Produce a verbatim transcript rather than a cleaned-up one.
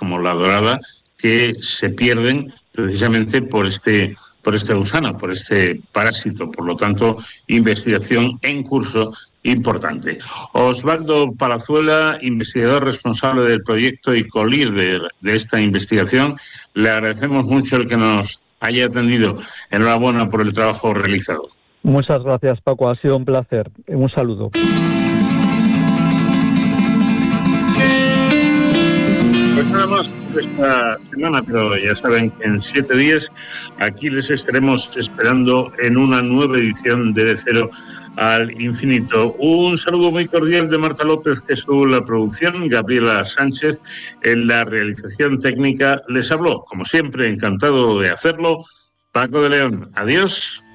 como la dorada, que se pierden precisamente por este, por este gusano, por este parásito. Por lo tanto, investigación en curso importante. Osvaldo Palazuela, investigador responsable del proyecto y co-líder de esta investigación, le agradecemos mucho el que nos haya atendido. Enhorabuena por el trabajo realizado. Muchas gracias, Paco. Ha sido un placer. Un saludo. Pues nada más por esta semana, pero ya saben que en siete días aquí les estaremos esperando en una nueva edición de De Cero al Infinito. Un saludo muy cordial de Marta López, que estuvo en la producción, Gabriela Sánchez en la realización técnica. Les habló, como siempre, encantado de hacerlo, Paco de León. Adiós.